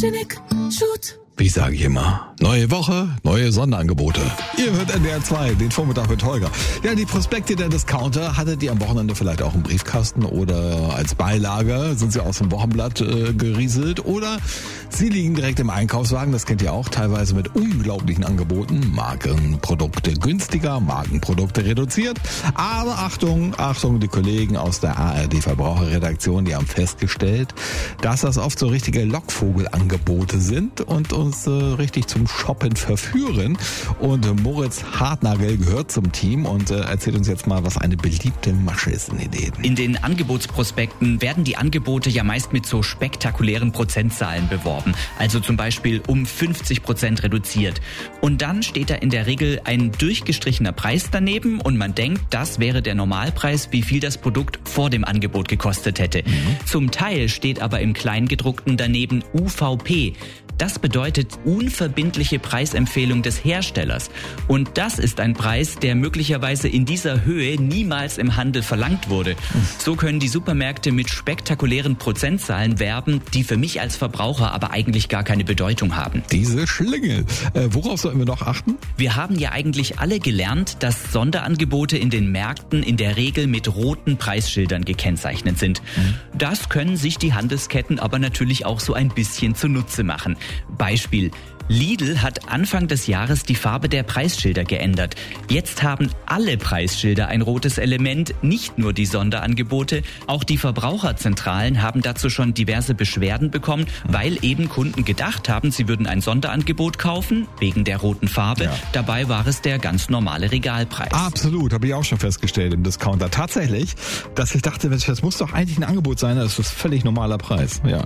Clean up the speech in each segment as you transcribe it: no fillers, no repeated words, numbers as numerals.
Photogenic Shoot. Wie sage ich immer, neue Woche, neue Sonderangebote. Ihr hört NDR 2, den Vormittag mit Holger. Ja, die Prospekte der Discounter hattet ihr am Wochenende vielleicht auch im Briefkasten oder als Beilage sind sie aus dem Wochenblatt gerieselt oder sie liegen direkt im Einkaufswagen, das kennt ihr auch, teilweise mit unglaublichen Angeboten. Markenprodukte günstiger, Markenprodukte reduziert. Aber Achtung, die Kollegen aus der ARD Verbraucherredaktion, die haben festgestellt, dass das oft so richtige Lockvogelangebote sind und uns richtig zum Shoppen verführen. Und Moritz Hartnagel gehört zum Team und erzählt uns jetzt mal, was eine beliebte Masche ist in den Läden. In den Angebotsprospekten werden die Angebote ja meist mit so spektakulären Prozentzahlen beworben. Also zum Beispiel um 50% reduziert. Und dann steht da in der Regel ein durchgestrichener Preis daneben und man denkt, das wäre der Normalpreis, wie viel das Produkt vor dem Angebot gekostet hätte. Zum Teil steht aber im Kleingedruckten daneben UVP. Das bedeutet unverbindliche Preisempfehlung des Herstellers. Und das ist ein Preis, der möglicherweise in dieser Höhe niemals im Handel verlangt wurde. So können die Supermärkte mit spektakulären Prozentzahlen werben, die für mich als Verbraucher aber eigentlich gar keine Bedeutung haben. Diese Schlingel. Worauf sollten wir noch achten? Wir haben ja eigentlich alle gelernt, dass Sonderangebote in den Märkten in der Regel mit roten Preisschildern gekennzeichnet sind. Das können sich die Handelsketten aber natürlich auch so ein bisschen zunutze machen. Beispiel: Lidl hat Anfang des Jahres die Farbe der Preisschilder geändert. Jetzt haben alle Preisschilder ein rotes Element, nicht nur die Sonderangebote. Auch die Verbraucherzentralen haben dazu schon diverse Beschwerden bekommen, weil eben Kunden gedacht haben, sie würden ein Sonderangebot kaufen, wegen der roten Farbe. Ja. Dabei war es der ganz normale Regalpreis. Absolut, habe ich auch schon festgestellt im Discounter. Tatsächlich, dass ich dachte, das muss doch eigentlich ein Angebot sein, das ist völlig normaler Preis. Ja.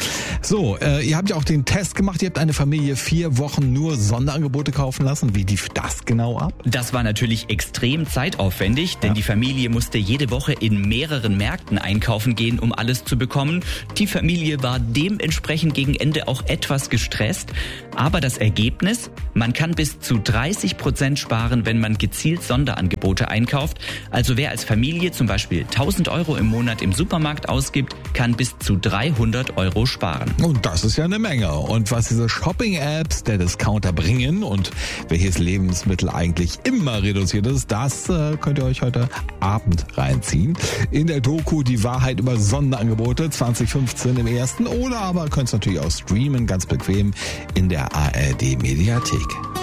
So, ihr habt ja auch den Test gemacht, ihr habt eine Familie 4 Wochen nur Sonderangebote kaufen lassen. Wie lief das genau ab? Das war natürlich extrem zeitaufwendig, denn die Familie musste jede Woche in mehreren Märkten einkaufen gehen, um alles zu bekommen. Die Familie war dementsprechend gegen Ende auch etwas gestresst. Aber das Ergebnis: Man kann bis zu 30% sparen, wenn man gezielt Sonderangebote einkauft. Also wer als Familie zum Beispiel 1.000 Euro im Monat im Supermarkt ausgibt, kann bis zu 300 Euro sparen. Und das ist ja eine Menge. Und was diese Shopping-Apps der Discounter bringen und welches Lebensmittel eigentlich immer reduziert ist, das könnt ihr euch heute Abend reinziehen. In der Doku Die Wahrheit über Sonderangebote 2015 im ersten, oder aber könnt es natürlich auch streamen, ganz bequem in der ARD Mediathek.